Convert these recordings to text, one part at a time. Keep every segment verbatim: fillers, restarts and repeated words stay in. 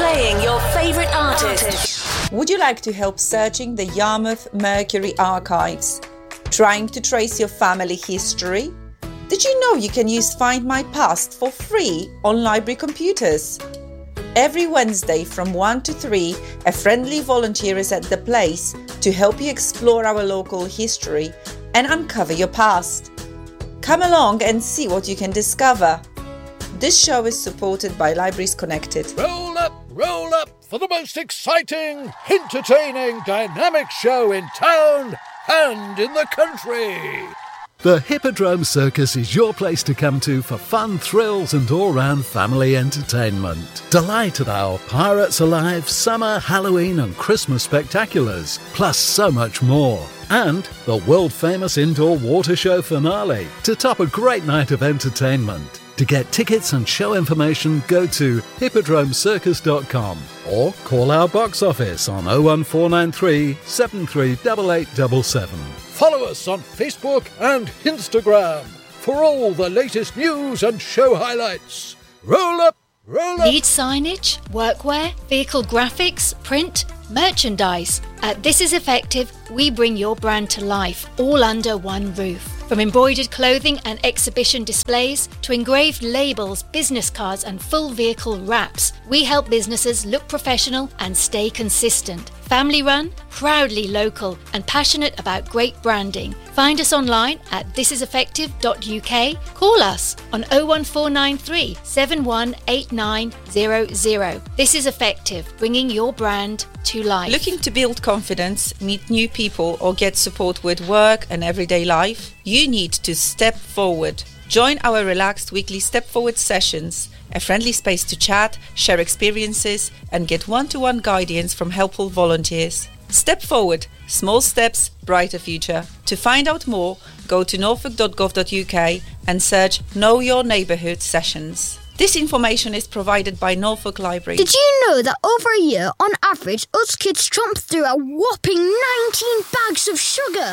playing your favourite artists. Would you like to help searching the Yarmouth Mercury archives? Trying to trace your family history? Did you know you can use Find My Past for free on library computers? Every Wednesday from one to three, a friendly volunteer is at the place to help you explore our local history and uncover your past. Come along and see what you can discover. This show is supported by Libraries Connected. Roll up, roll up for the most exciting, entertaining, dynamic show in town and in the country. The Hippodrome Circus is your place to come to for fun, thrills and all-round family entertainment. Delight at our Pirates Alive, Summer, Halloween and Christmas spectaculars, plus so much more. And the world-famous indoor water show finale to top a great night of entertainment. To get tickets and show information, go to hippodrome circus dot com or call our box office on oh one four nine three, seven three eight eight seven seven. Follow us on Facebook and Instagram for all the latest news and show highlights. Roll up, roll up. Need signage, workwear, vehicle graphics, print, merchandise? At This Is Effective, we bring your brand to life, all under one roof. From embroidered clothing and exhibition displays to engraved labels, business cards and full vehicle wraps, we help businesses look professional and stay consistent. Family run, proudly local and passionate about great branding. Find us online at this is effective dot U K. Call us on oh one four nine three, seven one eight nine zero zero. This is Effective, bringing your brand to life. Looking to build confidence, meet new people or get support with work and everyday life? You need to step forward. Join our relaxed weekly Step Forward sessions, a friendly space to chat, share experiences and get one-to-one guidance from helpful volunteers. Step Forward, small steps, brighter future. To find out more, go to norfolk dot gov dot U K and search Know Your Neighbourhood sessions. This information is provided by Norfolk Library. Did you know that over a year, on average, us kids chomp through a whopping nineteen bags of sugar?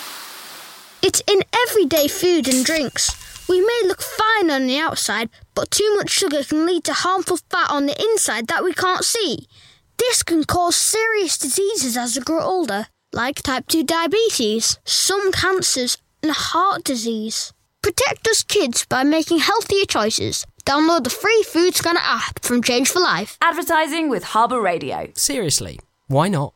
It's in everyday food and drinks. We may look fine on the outside, but too much sugar can lead to harmful fat on the inside that we can't see. This can cause serious diseases as we grow older, like type two diabetes, some cancers and heart disease. Protect us kids by making healthier choices. Download the free Food Scanner app from Change for Life. Advertising with Harbour Radio. Seriously, why not?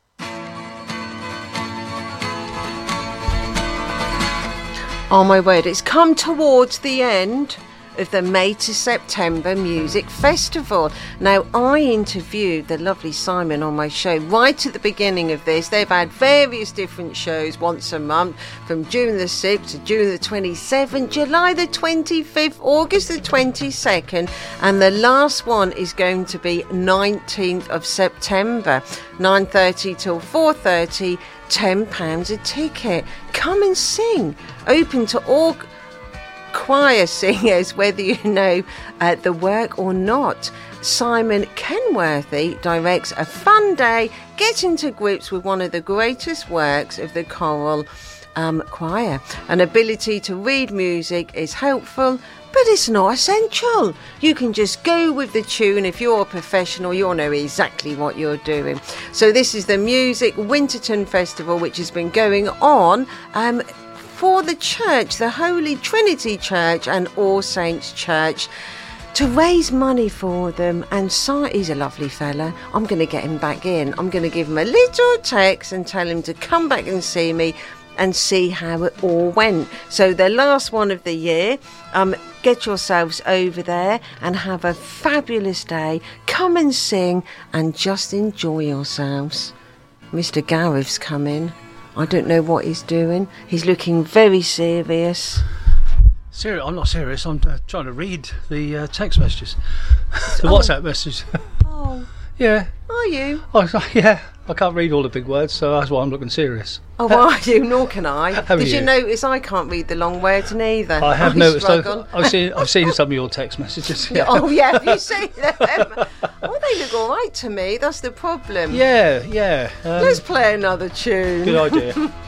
Oh my word, it's come towards the end of the May to September Music Festival. Now, I interviewed the lovely Simon on my show right at the beginning of this. They've had various different shows once a month, from June the sixth to June the twenty-seventh, July the twenty-fifth, August the twenty-second, and the last one is going to be nineteenth of September, nine thirty till four thirty, ten pounds a ticket. Come and sing. Open to all choir singers, whether you know uh, the work or not. Simon Kenworthy directs a fun day, get into grips with one of the greatest works of the choral um, choir. An ability to read music is helpful, but it's not essential. You can just go with the tune. If you're a professional, you'll know exactly what you're doing. So this is the Music Winterton Festival, which has been going on um, for the church, the Holy Trinity Church and All Saints Church, to raise money for them. And Si, he's a lovely fella. I'm going to get him back in. I'm going to give him a little text and tell him to come back and see me and see how it all went. So the last one of the year, um, get yourselves over there and have a fabulous day. Come and sing and just enjoy yourselves. Mister Gareth's come in. I don't know what he's doing. He's looking very serious. Serious? I'm not serious. I'm uh, trying to read the uh, text messages. The oh. WhatsApp message. Oh. Yeah. Are you? Oh, yeah. I can't read all the big words, so that's why I'm looking serious. Oh, are you? Nor can I. Have Did you? you notice I can't read the long words neither? I have I noticed. I've, struggle. I've seen. I've seen some of your text messages. Yeah. Oh yeah, have you seen them? Oh, they look all right to me. That's the problem. Yeah, yeah. Um, Let's play another tune. Good idea.